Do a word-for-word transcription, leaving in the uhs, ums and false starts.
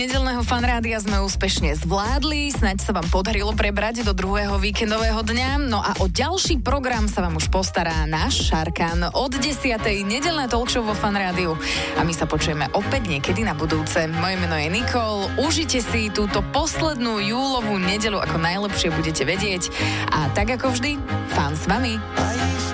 Nedelného fanrádia sme úspešne zvládli, snáď sa vám podarilo prebrať do druhého víkendového dňa, no a o ďalší program sa vám už postará náš Šarkan od desiatej nedelné talkshow vo Fanrádiu. A my sa počujeme opäť niekedy na budúce. Moje meno je Nikol, užite si túto poslednú júlovú nedeľu, ako najlepšie budete vedieť. A tak ako vždy, fan s vami.